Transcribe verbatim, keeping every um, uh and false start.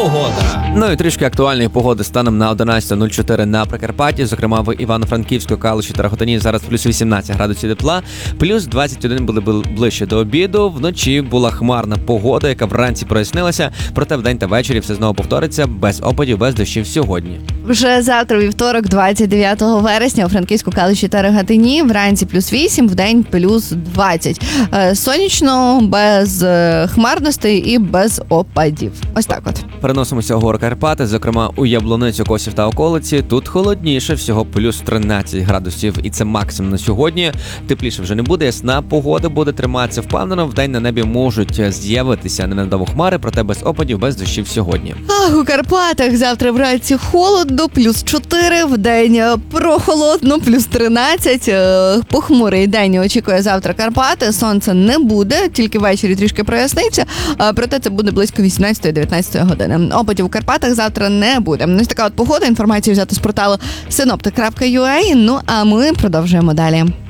Погода. Ну і трішки актуальної погоди станом на одинадцята нуль чотири на Прикарпатті, зокрема в Івано-Франківську, Калуші та Рахотині зараз плюс вісімнадцять градусів тепла, плюс двадцять один були ближче до обіду. Вночі була хмарна погода, яка вранці прояснилася, проте вдень та ввечері все знову повториться, без опадів, без дощів сьогодні. Вже завтра, вівторок, двадцять дев'ятого вересня, у Франківську, Калуші та Рогатині вранці плюс вісім, вдень плюс двадцять. Сонячно, без хмарностей і без опадів. Ось так от. Переносимося у гори Карпати, зокрема у Яблуницю, Косів та околиці. Тут холодніше, всього плюс тринадцять градусів, і це максимум на сьогодні. Тепліше вже не буде, ясна погода буде триматися впевнено. Вдень на небі можуть з'явитися ненадовго хмари, проте без опадів, без дощів сьогодні. Ах, у Карпатах завтра вранці холодно, плюс чотири, вдень прохолодно, плюс тринадцять. Похмурий день очікує завтра Карпати, сонця не буде, тільки ввечері трішки проясниться, проте це буде близько вісімнадцятої-дев'ятнадцятої години. Опадів у Карпатах завтра не буде. Ось така от погода, інформацію взяти з порталу синоптик крапка ю а. Ну а ми продовжуємо далі.